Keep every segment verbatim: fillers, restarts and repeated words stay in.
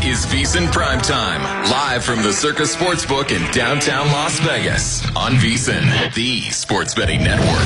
is VSiN Primetime, live from the Circus Sportsbook in downtown Las Vegas on VSiN, the sports betting network.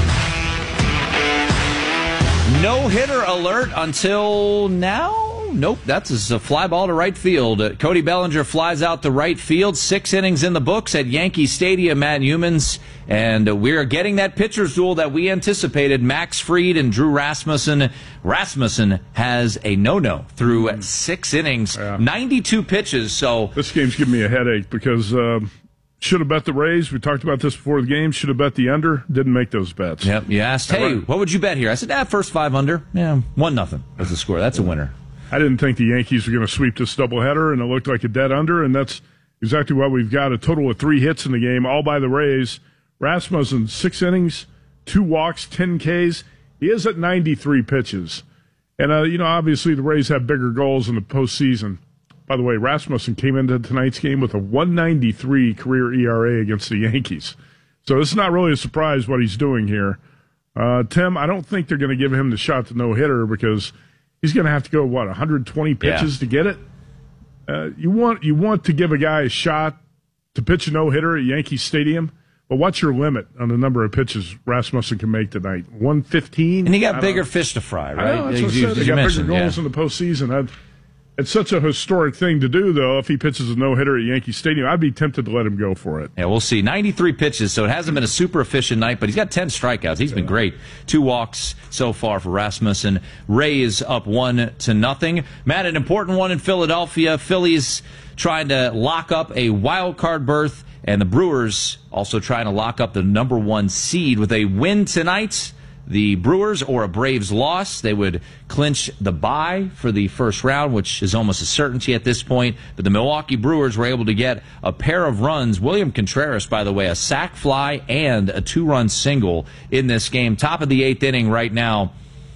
No-hitter alert until now? Nope, that's a fly ball to right field. Uh, Cody Bellinger flies out to right field. Six innings in the books at Yankee Stadium, Matt Humans. And uh, we're getting that pitcher's duel that we anticipated. Max Fried and Drew Rasmussen. Rasmussen has a no-no through mm. six innings, yeah. ninety-two pitches. So this game's giving me a headache because um, should have bet the Rays. We talked about this before the game. Should have bet the under. Didn't make those bets. Yep. You asked, hey, right. what would you bet here? I said, ah, first five under. Yeah, one nothing was the score. That's a winner. I didn't think the Yankees were going to sweep this doubleheader, and it looked like a dead under, and that's exactly what we've got. A total of three hits in the game, all by the Rays. Rasmussen, six innings, two walks, ten Ks. He is at ninety-three pitches. And, uh, you know, obviously the Rays have bigger goals in the postseason. By the way, Rasmussen came into tonight's game with a one ninety-three career E R A against the Yankees. So it's not really a surprise what he's doing here. Uh, Tim, I don't think they're going to give him the shot to no-hitter because – he's going to have to go, what, one hundred twenty pitches yeah. to get it? Uh, you want you want to give a guy a shot to pitch a no-hitter at Yankee Stadium, but what's your limit on the number of pitches Rasmussen can make tonight? one fifteen? And he got bigger know. fish to fry, right? I know, that's what I said. He got bigger goals yeah. in the postseason. I'd, it's such a historic thing to do, though, if he pitches a no-hitter at Yankee Stadium. I'd be tempted to let him go for it. Yeah, we'll see. ninety-three pitches, so it hasn't been a super efficient night, but he's got ten strikeouts. He's yeah. been great. Two walks so far for Rasmussen. Rays up one to nothing. Matt, an important one in Philadelphia. Phillies trying to lock up a wild card berth, and the Brewers also trying to lock up the number one seed. With a win tonight, the Brewers, or a Braves loss, they would clinch the bye for the first round, which is almost a certainty at this point. But the Milwaukee Brewers were able to get a pair of runs. William Contreras, by the way, a sac fly and a two-run single in this game. Top of the eighth inning right now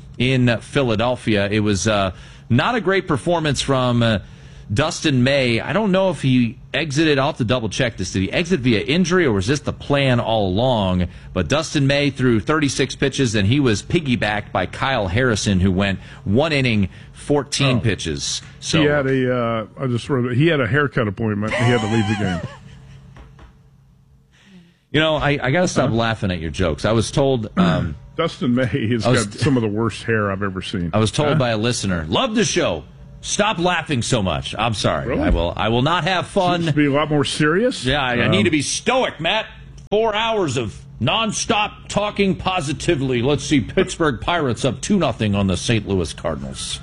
in Philadelphia. It was uh, not a great performance from uh, Dustin May. I don't know if he exited. I'll have to double check this. Did he exit via injury, or was this the plan all along? But Dustin May threw thirty-six pitches, and he was piggybacked by Kyle Harrison, who went one inning, fourteen oh. pitches. So he had a. Uh, I just wrote. He had a haircut appointment. And he had to leave the game. You know, I, I got to stop huh? laughing at your jokes. I was told. Um, Dustin May has was, got some of the worst hair I've ever seen. I was told huh? by a listener, love the show. Stop laughing so much. I'm sorry. Really? I will I will not have fun. Seems to be a lot more serious. Yeah, I, um, I need to be stoic, Matt. Four hours of nonstop talking positively. Let's see, Pittsburgh Pirates up two nothing on the Saint Louis Cardinals.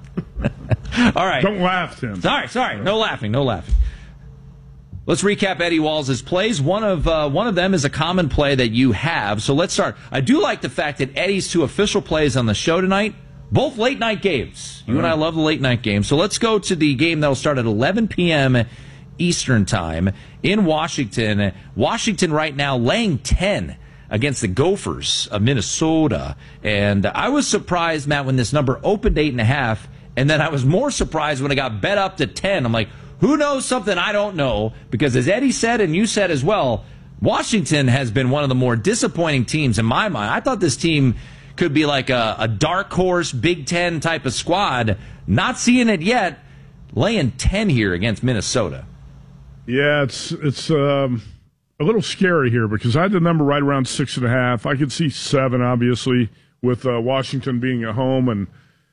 All right. Don't laugh, Tim. Sorry, sorry. No laughing, no laughing. Let's recap Eddie Walls' plays. One of uh, one of them is a common play that you have. So let's start. I do like the fact that Eddie's two official plays on the show tonight, both late-night games. You mm. and I love the late-night games. So let's go to the game that will start at eleven p.m. Eastern Time in Washington. Washington right now laying ten against the Gophers of Minnesota. And I was surprised, Matt, when this number opened eight and a half, and then I was more surprised when it got bet up to ten. I'm like, who knows something I don't know? Because as Eddie said, and you said as well, Washington has been one of the more disappointing teams in my mind. I thought this team could be like a, a dark horse Big Ten type of squad. Not seeing it yet. Laying ten here against Minnesota. Yeah, it's it's um, a little scary here because I had the number right around six and a half. I could see seven, obviously, with uh, Washington being at home, and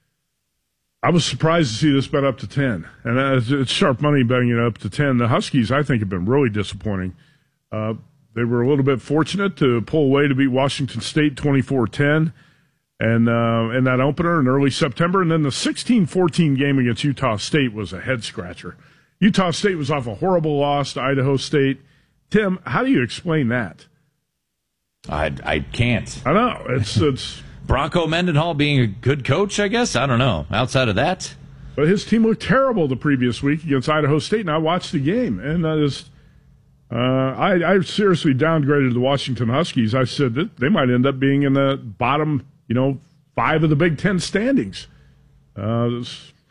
I was surprised to see this bet up to ten. And uh, it's, it's sharp money betting it up to ten. The Huskies, I think, have been really disappointing. Uh, they were a little bit fortunate to pull away to beat Washington State twenty-four ten. And uh, in that opener in early September. And then the sixteen fourteen game against Utah State was a head-scratcher. Utah State was off a horrible loss to Idaho State. Tim, how do you explain that? I, I can't. I know. It's it's Bronco Mendenhall being a good coach, I guess. I don't know. Outside of that. But his team looked terrible the previous week against Idaho State, and I watched the game. And uh, just, uh, I, I seriously downgraded the Washington Huskies. I said that they might end up being in the bottom you know, five of the Big Ten standings. Uh,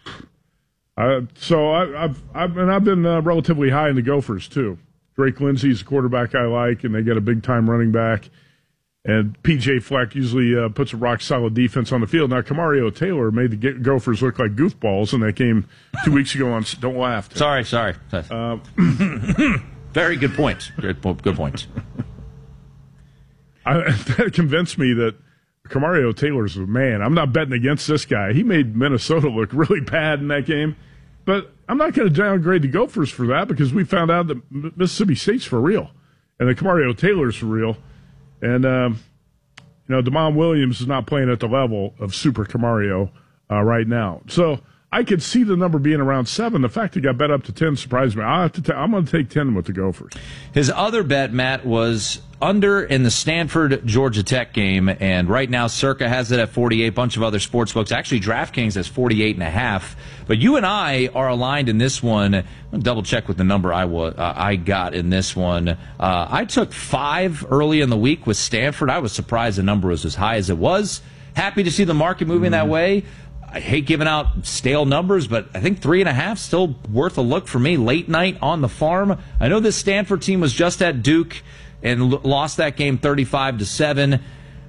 I, so I, I've, I've and I've been uh, relatively high in the Gophers too. Drake Lindsey's a quarterback I like, and they get a big time running back. And P J Fleck usually uh, puts a rock-solid defense on the field. Now, Camario Taylor made the Gophers look like goofballs in that game two weeks ago on – don't laugh. Tim. Sorry, sorry. Uh, Very good point. Good, good point. I, that convinced me that Camario Taylor's a man. I'm not betting against this guy. He made Minnesota look really bad in that game. But I'm not going to downgrade the Gophers for that because we found out that Mississippi State's for real. And the Camario Taylor's for real. And, um, you know, DeMond Williams is not playing at the level of Super Camario uh, right now. So I could see the number being around seven. The fact it got bet up to ten surprised me. I'll have to t- I'm going to take ten with the Gophers. His other bet, Matt, was under in the Stanford-Georgia Tech game, and right now Circa has it at forty-eight. A bunch of other sports books. Actually, DraftKings has forty-eight and a half. But you and I are aligned in this one. I'll double-check with the number I, wa- uh, I got in this one. Uh, I took five early in the week with Stanford. I was surprised the number was as high as it was. Happy to see the market moving mm-hmm. that way. I hate giving out stale numbers, but I think three and a half still worth a look for me. Late night on the farm. I know this Stanford team was just at Duke and l- lost that game thirty-five to seven.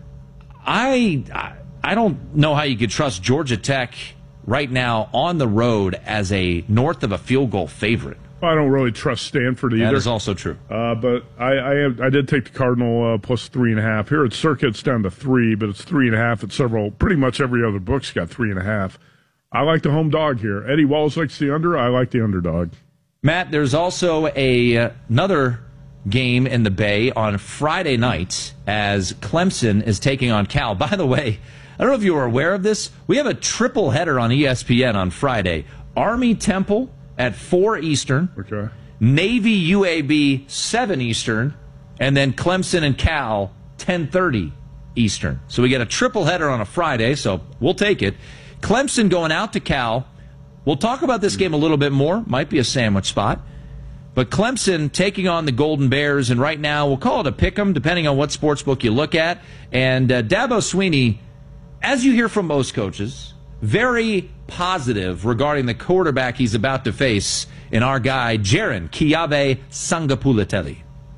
I I don't know how you could trust Georgia Tech right now on the road as a north of a field goal favorite. I don't really trust Stanford either. That is also true. Uh, but I I, have, I did take the Cardinal uh, plus three and a half. Here at Circa, it's down to three, but it's three and a half at several. Pretty much every other book's got three and a half. I like the home dog here. Eddie Walls likes the under. I like the underdog. Matt, there's also a uh, another game in the Bay on Friday night as Clemson is taking on Cal. By the way, I don't know if you were aware of this. We have a triple header on E S P N on Friday. Army Temple at four Eastern, okay. Navy U A B seven Eastern, and then Clemson and Cal ten thirty Eastern. So we get a triple header on a Friday, so we'll take it. Clemson going out to Cal. We'll talk about this game a little bit more. Might be a sandwich spot. But Clemson taking on the Golden Bears, and right now we'll call it a pick'em, depending on what sportsbook you look at. And uh, Dabo Swinney, as you hear from most coaches, very positive regarding the quarterback he's about to face in our guy, Jaron Kiabe Sangapulatelli.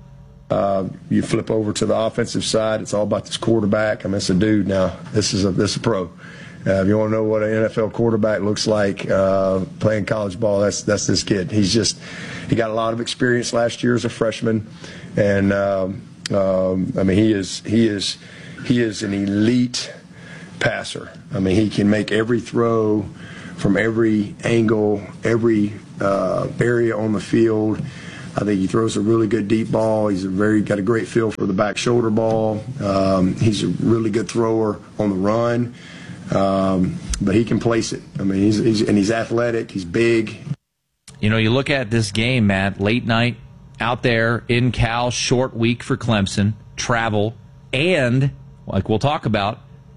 Uh, you flip over to the offensive side, it's all about this quarterback. I mean, it's a dude now. This is a, this is a pro. Uh, if you want to know what an N F L quarterback looks like uh, playing college ball, that's that's this kid. He's just he got a lot of experience last year as a freshman, and um, um, I mean he is he is he is an elite passer. I mean he can make every throw from every angle, every uh, area on the field. I think he throws a really good deep ball. He's a very got a great feel for the back shoulder ball. Um, he's a really good thrower on the run. Um, but he can place it. I mean, he's, he's and he's athletic. He's big. You know, you look at this game, Matt, late night out there in Cal, short week for Clemson, travel, and like we'll talk about,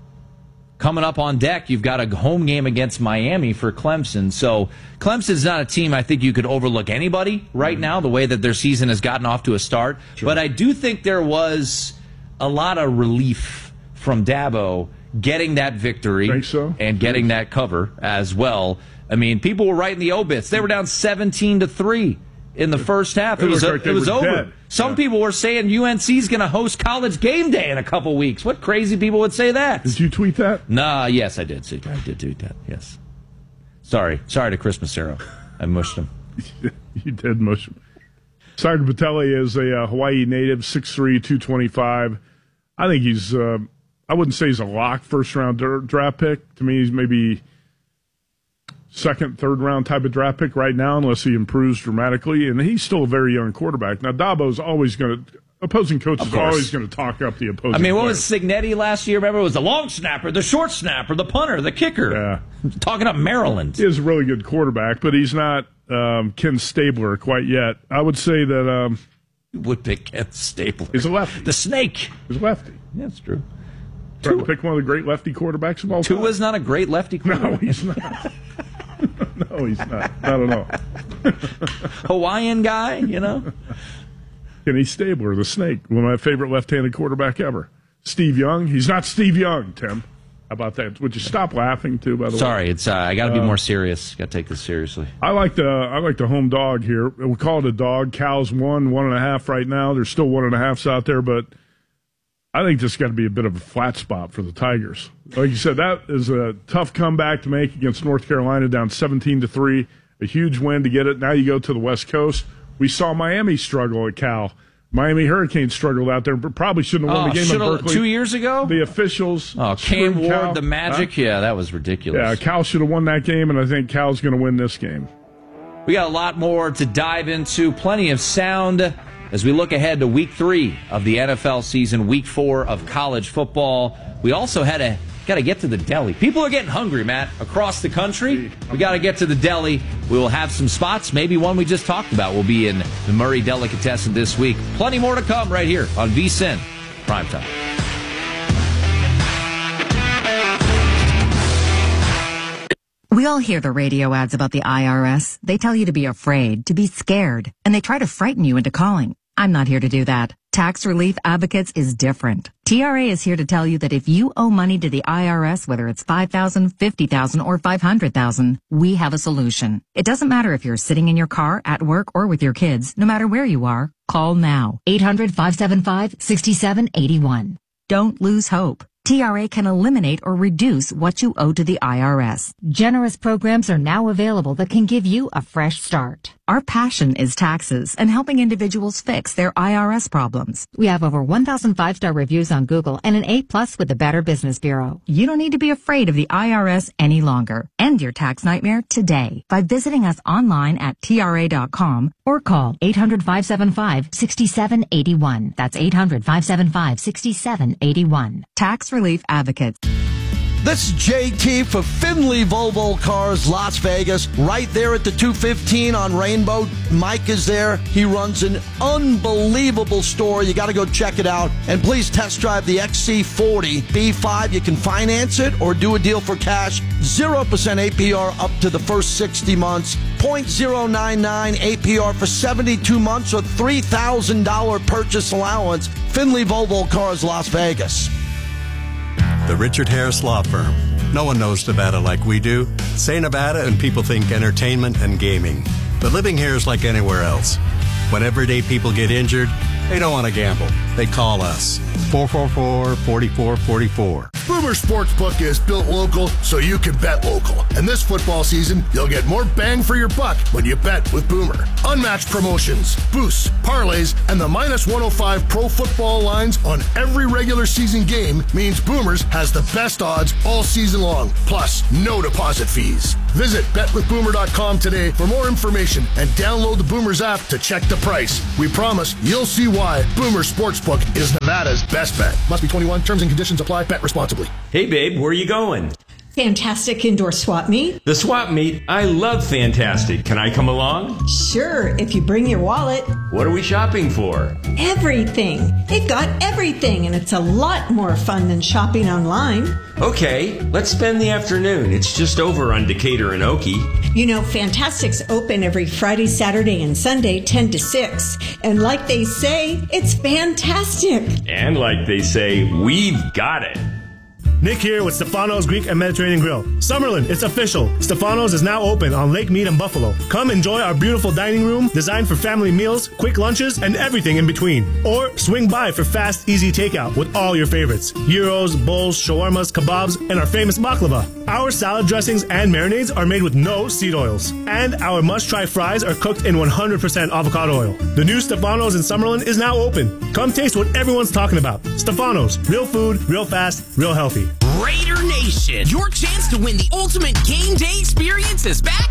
coming up on deck, you've got a home game against Miami for Clemson. So Clemson's not a team I think you could overlook anybody right now, the way that their season has gotten off to a start. Sure. But I do think there was a lot of relief from Dabo getting that victory Think so? and getting that cover as well. I mean, people were writing the obits. They were down seventeen to three in the first half. It, it was like it was over. Dead. Some yeah. people were saying U N C's going to host College Game Day in a couple weeks. What crazy people would say that? Did you tweet that? Nah, yes, I did. I did tweet that. Yes. Sorry, sorry to Chris Massero. I mushed him. You did mush him. Sergeant Patelli is a uh, Hawaii native, six three, two twenty-five. I think he's. Uh, I wouldn't say he's a lock first round draft pick. To me, he's maybe second, third round type of draft pick right now, unless he improves dramatically. And he's still a very young quarterback. Now, Dabo's always going to, opposing coaches are always going to talk up the opposing. I mean, what player. was Signetti last year? Remember, it was the long snapper, the short snapper, the punter, the kicker. Yeah. Talking up Maryland. He is a really good quarterback, but he's not um, Ken Stabler quite yet. I would say that. Um, would pick Ken Stabler. He's a lefty. The snake. He's a lefty. Yeah, that's true. Trying to pick one of the great lefty quarterbacks of all time. Tua's not a great lefty quarterback. No, he's not. No, he's not. Not at all. Hawaiian guy, you know? Kenny Stabler, the snake, one of my favorite left-handed quarterback ever. Steve Young, he's not Steve Young, Tim. How about that? Would you stop laughing, too, by the Sorry, way? Sorry, it's uh, I got to be uh, more serious. Got to take this seriously. I like the I like the home dog here. We call it a dog. Cal's one, one and a half right now. There's still one and a halfs out there, but I think this is going to be a bit of a flat spot for the Tigers. Like you said, that is a tough comeback to make against North Carolina, down seventeen to three. A huge win to get it. Now you go to the West Coast. We saw Miami struggle at Cal. Miami Hurricanes struggled out there, but probably shouldn't have won oh, the game in Berkeley. Two years ago? The officials. Oh, Cam Ward, Cal. the Magic. Huh? Yeah, that was ridiculous. Yeah, Cal should have won that game, and I think Cal's going to win this game. We got a lot more to dive into. Plenty of sound as we look ahead to week three of the N F L season, week four of college football. We also had a got to get to the deli. People are getting hungry, Matt, across the country. We got to get to the deli. We will have some spots. Maybe one we just talked about will be in the Murray Delicatessen this week. Plenty more to come right here on VSiN Primetime. We all hear the radio ads about the I R S. They tell you to be afraid, to be scared, and they try to frighten you into calling. I'm not here to do that. Tax Relief Advocates is different. T R A is here to tell you that if you owe money to the I R S, whether it's five thousand dollars, fifty thousand dollars, or five hundred thousand dollars, we have a solution. It doesn't matter if you're sitting in your car, at work, or with your kids. No matter where you are, call now. eight hundred, five seven five, six seven eight one. Don't lose hope. T R A can eliminate or reduce what you owe to the I R S. Generous programs are now available that can give you a fresh start. Our passion is taxes and helping individuals fix their I R S problems. We have over one thousand five-star reviews on Google and an A plus with the Better Business Bureau. You don't need to be afraid of the I R S any longer. End your tax nightmare today by visiting us online at T R A dot com or call eight hundred, five seven five, six seven eight one. That's eight hundred, five seven five, six seven eight one. Tax Relief Advocates. This is J T for Finley Volvo Cars, Las Vegas, right there at the two fifteen on Rainbow. Mike is there. He runs an unbelievable store. You got to go check it out. And please test drive the X C forty B five. You can finance it or do a deal for cash. zero percent A P R up to the first sixty months. zero point zero nine nine A P R for seventy-two months or three thousand dollars purchase allowance. Finley Volvo Cars, Las Vegas. The Richard Harris Law Firm. No one knows Nevada like we do. Say Nevada and people think entertainment and gaming. But living here is like anywhere else. When everyday people get injured, they don't want to gamble. They call us. four four four, four four four four. Boomer Sportsbook is built local so you can bet local. And this football season, you'll get more bang for your buck when you bet with Boomer. Unmatched promotions, boosts, parlays, and the minus one oh five pro football lines on every regular season game means Boomers has the best odds all season long. Plus, no deposit fees. Visit bet with boomer dot com today for more information and download the Boomers app to check the price. We promise you'll see why Boomer Sportsbook is Nevada's best bet. Must be twenty-one. Terms and conditions apply. Bet responsibly. Hey, babe, where are you going? Fantastic Indoor Swap Meet. The Swap Meet? I love Fantastic. Can I come along? Sure, if you bring your wallet. What are we shopping for? Everything. They've got everything, and it's a lot more fun than shopping online. Okay, let's spend the afternoon. It's just over on Decatur and Okie. You know, Fantastic's open every Friday, Saturday, and Sunday, ten to six. And like they say, it's fantastic. And like they say, we've got it. Nick here with Stefano's Greek and Mediterranean Grill. Summerlin, it's official. Stefano's is now open on Lake Mead and Buffalo. Come enjoy our beautiful dining room designed for family meals, quick lunches, and everything in between. Or swing by for fast, easy takeout with all your favorites. Gyros, bowls, shawarmas, kebabs, and our famous baklava. Our salad dressings and marinades are made with no seed oils. And our must-try fries are cooked in one hundred percent avocado oil. The new Stefano's in Summerlin is now open. Come taste what everyone's talking about. Stefano's, real food, real fast, real healthy. Raider Nation, your chance to win the ultimate game day experience is back